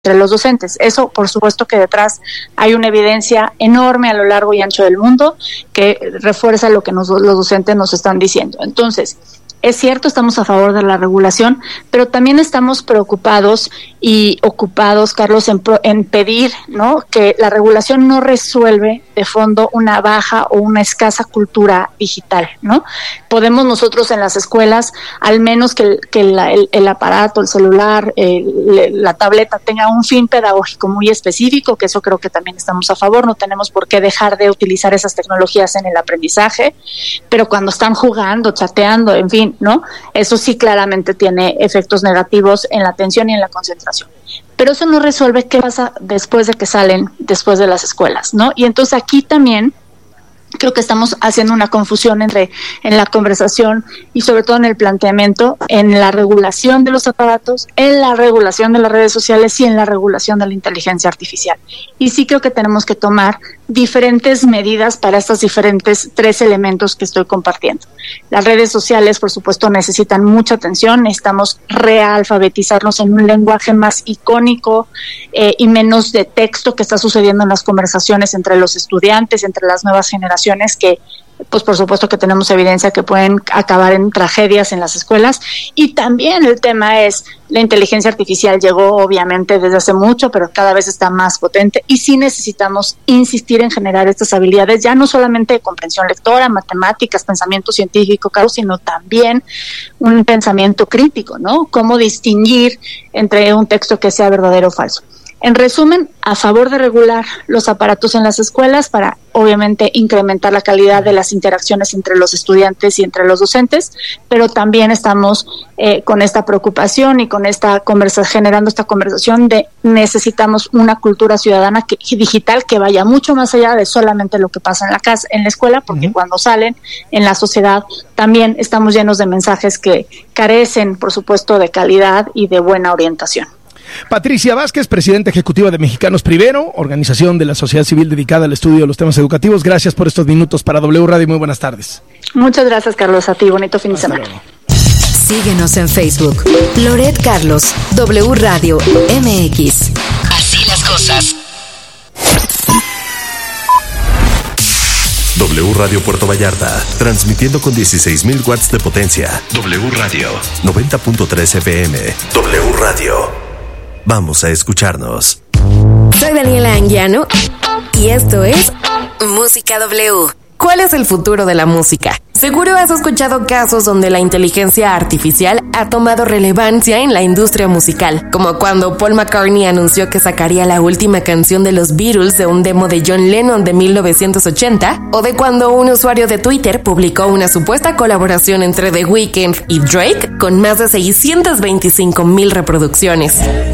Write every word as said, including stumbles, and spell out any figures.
entre los docentes. Eso, por supuesto que detrás hay una evidencia enorme a lo largo y ancho del mundo que refuerza lo que nos, los docentes nos están diciendo. Entonces, es cierto, estamos a favor de la regulación, pero también estamos preocupados y ocupados, Carlos, en, pro, en pedir, ¿no?, que la regulación no resuelve de fondo una baja o una escasa cultura digital, ¿no? Podemos nosotros en las escuelas, al menos que, que la, el, el aparato, el celular, el, la tableta tenga un fin pedagógico muy específico, que eso creo que también estamos a favor, no tenemos por qué dejar de utilizar esas tecnologías en el aprendizaje, pero cuando están jugando, chateando, en fin, ¿no? Eso sí claramente tiene efectos negativos en la atención y en la concentración. Pero eso no resuelve qué pasa después de que salen, después de las escuelas, ¿no? Y entonces aquí también creo que estamos haciendo una confusión entre en la conversación y sobre todo en el planteamiento, en la regulación de los aparatos, en la regulación de las redes sociales y en la regulación de la inteligencia artificial. Y sí creo que tenemos que tomar diferentes medidas para estos diferentes tres elementos que estoy compartiendo. Las redes sociales, por supuesto, necesitan mucha atención, necesitamos realfabetizarnos en un lenguaje más icónico eh, y menos de texto que está sucediendo en las conversaciones entre los estudiantes, entre las nuevas generaciones que, pues por supuesto que tenemos evidencia que pueden acabar en tragedias en las escuelas. Y también el tema es, la inteligencia artificial llegó obviamente desde hace mucho, pero cada vez está más potente y sí necesitamos insistir en generar estas habilidades, ya no solamente de comprensión lectora, matemáticas, pensamiento científico, sino también un pensamiento crítico, ¿no? Cómo distinguir entre un texto que sea verdadero o falso. En resumen, a favor de regular los aparatos en las escuelas para, obviamente, incrementar la calidad de las interacciones entre los estudiantes y entre los docentes, pero también estamos eh, con esta preocupación y con esta conversación, generando esta conversación de necesitamos una cultura ciudadana que, digital que vaya mucho más allá de solamente lo que pasa en la casa, en la escuela, porque uh-huh. cuando salen en la sociedad también estamos llenos de mensajes que carecen, por supuesto, de calidad y de buena orientación. Patricia Vázquez, presidenta ejecutiva de Mexicanos Primero, organización de la sociedad civil dedicada al estudio de los temas educativos. Gracias por estos minutos para W Radio. Muy buenas tardes. Muchas gracias, Carlos. A ti, bonito fin Hasta de semana. Luego. Síguenos en Facebook. Loret Carlos, W Radio M X. Así las cosas. W Radio Puerto Vallarta, transmitiendo con dieciséis mil watts de potencia. W Radio, noventa punto tres F M. W Radio. Vamos a escucharnos. Soy Daniela Anguiano y esto es Música W. ¿Cuál es el futuro de la música? Seguro has escuchado casos donde la inteligencia artificial ha tomado relevancia en la industria musical, como cuando Paul McCartney anunció que sacaría la última canción de los Beatles de un demo de John Lennon de mil novecientos ochenta, o de cuando un usuario de Twitter publicó una supuesta colaboración entre The Weeknd y Drake con más de seiscientas veinticinco mil reproducciones.